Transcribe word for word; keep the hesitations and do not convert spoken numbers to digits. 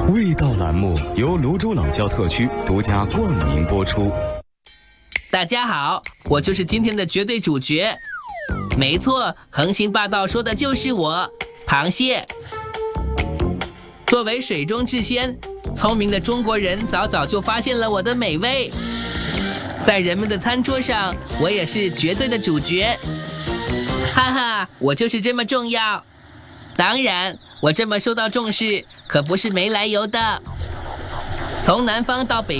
味道栏目由泸州老窖特区独家冠名播出。 大家好，我就是今天的绝对主角。没错，横行霸道说的就是我，螃蟹。作为水中之仙，聪明的中国人早早就发现了我的美味。在人们的餐桌上，我也是绝对的主角。哈哈，我就是这么重要。当然，我这么受到重视，可不是没来由的。从南方到北